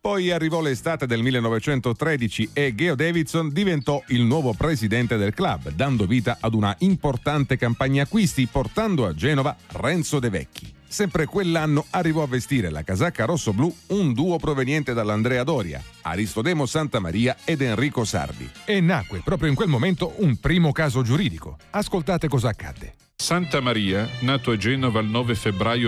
Poi arrivò l'estate del 1913 e Geo Davidson diventò il nuovo presidente del club, dando vita ad una importante campagna acquisti, portando a Genova Renzo De Vecchi. Sempre quell'anno arrivò a vestire la casacca rossoblù un duo proveniente dall'Andrea Doria, Aristodemo Santamaria ed Enrico Sardi. E nacque proprio in quel momento un primo caso giuridico. Ascoltate cosa accadde. Santamaria, nato a Genova il 9 febbraio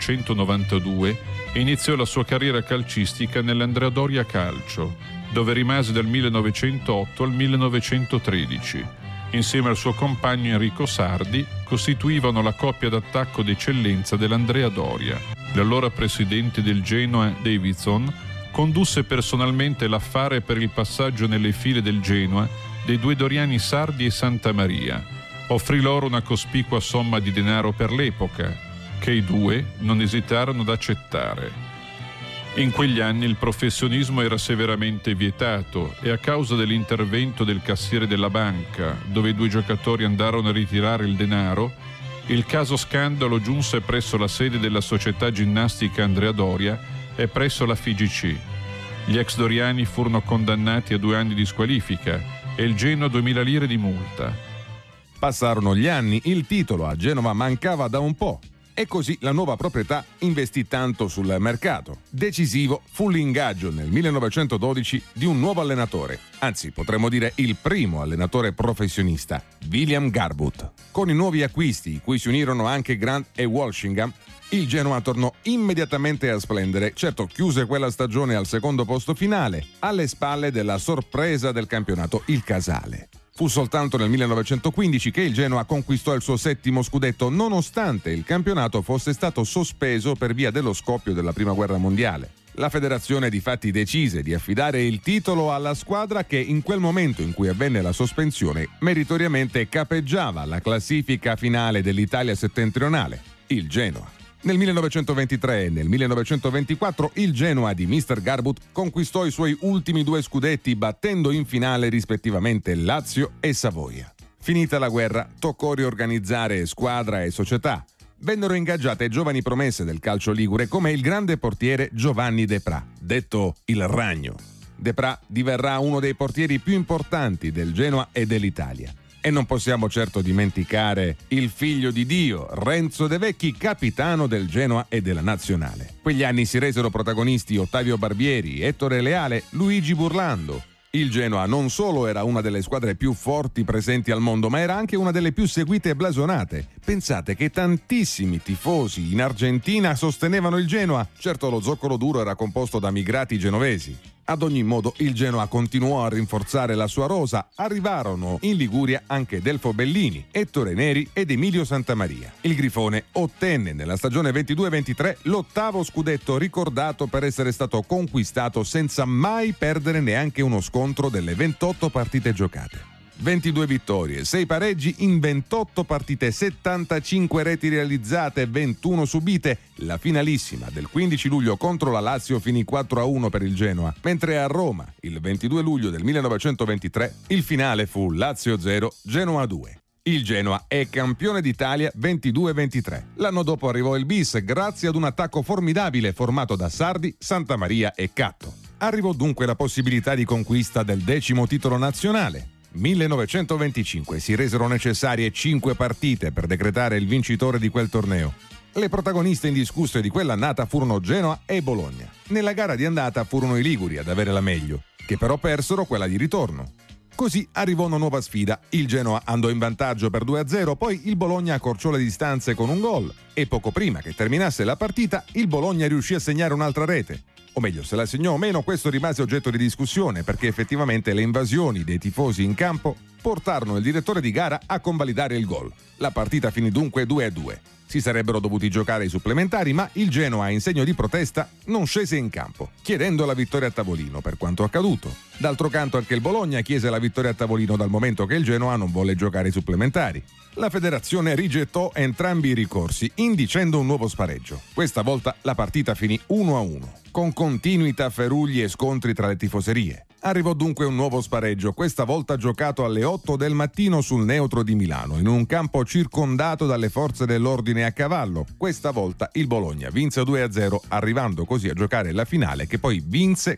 1892, iniziò la sua carriera calcistica nell'Andrea Doria Calcio, dove rimase dal 1908 al 1913. Insieme al suo compagno Enrico Sardi costituivano la coppia d'attacco d'eccellenza dell'Andrea Doria. L'allora presidente del Genoa, Davidson, condusse personalmente l'affare per il passaggio nelle file del Genoa dei due doriani Sardi e Santamaria. Offrì loro una cospicua somma di denaro per l'epoca, che i due non esitarono ad accettare. In quegli anni il professionismo era severamente vietato e a causa dell'intervento del cassiere della banca, dove i due giocatori andarono a ritirare il denaro, il caso scandalo giunse presso la sede della società ginnastica Andrea Doria e presso la FIGC. Gli ex doriani furono condannati a 2 anni di squalifica e il Genoa a 2.000 lire di multa. Passarono gli anni, il titolo a Genova mancava da un po'. E così la nuova proprietà investì tanto sul mercato. Decisivo fu l'ingaggio nel 1912 di un nuovo allenatore, anzi potremmo dire il primo allenatore professionista, William Garbutt. Con i nuovi acquisti, cui si unirono anche Grant e Walsingham, il Genoa tornò immediatamente a splendere. Certo, chiuse quella stagione al secondo posto finale, alle spalle della sorpresa del campionato, il Casale. Fu soltanto nel 1915 che il Genoa conquistò il suo 7° scudetto, nonostante il campionato fosse stato sospeso per via dello scoppio della Prima Guerra Mondiale. La federazione difatti decise di affidare il titolo alla squadra che in quel momento in cui avvenne la sospensione meritoriamente capeggiava la classifica finale dell'Italia settentrionale, il Genoa. Nel 1923 e nel 1924 il Genoa di Mr. Garbutt conquistò i suoi ultimi 2 scudetti, battendo in finale rispettivamente Lazio e Savoia. Finita la guerra, toccò riorganizzare squadra e società. Vennero ingaggiate giovani promesse del calcio ligure come il grande portiere Giovanni Deprà, detto il Ragno. Deprà diverrà uno dei portieri più importanti del Genoa e dell'Italia. E non possiamo certo dimenticare il figlio di Dio, Renzo De Vecchi, capitano del Genoa e della Nazionale. Quegli anni si resero protagonisti Ottavio Barbieri, Ettore Leale, Luigi Burlando. Il Genoa non solo era una delle squadre più forti presenti al mondo, ma era anche una delle più seguite e blasonate. Pensate che tantissimi tifosi in Argentina sostenevano il Genoa. Certo, lo zoccolo duro era composto da migrati genovesi. Ad ogni modo, il Genoa continuò a rinforzare la sua rosa. Arrivarono in Liguria anche Delfo Bellini, Ettore Neri ed Emilio Santamaria. Il Grifone ottenne nella stagione 22-23 l'8° scudetto, ricordato per essere stato conquistato senza mai perdere neanche uno scontro delle 28 partite giocate. 22 vittorie, 6 pareggi in 28 partite, 75 reti realizzate, 21 subite. La finalissima del 15 luglio contro la Lazio finì 4-1 per il Genoa, mentre a Roma, il 22 luglio del 1923, il finale fu Lazio 0, Genoa 2. Il Genoa è campione d'Italia 22-23. L'anno dopo arrivò il bis grazie ad un attacco formidabile formato da Sardi, Santamaria e Catto. Arrivò dunque la possibilità di conquista del 10° titolo nazionale. 1925 si resero necessarie 5 partite per decretare il vincitore di quel torneo. Le protagoniste indiscusse di quell'annata furono Genoa e Bologna. Nella gara di andata furono i liguri ad avere la meglio, che però persero quella di ritorno. Così arrivò una nuova sfida. Il Genoa andò in vantaggio per 2-0, poi il Bologna accorciò le distanze con un gol e poco prima che terminasse la partita il Bologna riuscì a segnare un'altra rete. O meglio, se la segnò o meno, questo rimase oggetto di discussione perché effettivamente le invasioni dei tifosi in campo portarono il direttore di gara a convalidare il gol. La partita finì dunque 2-2. Si sarebbero dovuti giocare i supplementari, ma il Genoa, in segno di protesta, non scese in campo, chiedendo la vittoria a tavolino per quanto accaduto. D'altro canto anche il Bologna chiese la vittoria a tavolino dal momento che il Genoa non volle giocare i supplementari. La federazione rigettò entrambi i ricorsi, indicendo un nuovo spareggio. Questa volta la partita finì 1-1, con continui tafferugli e scontri tra le tifoserie. Arrivò dunque un nuovo spareggio, questa volta giocato alle 8 del mattino sul neutro di Milano, in un campo circondato dalle forze dell'ordine a cavallo. Questa volta il Bologna vinse 2-0, arrivando così a giocare la finale che poi vinse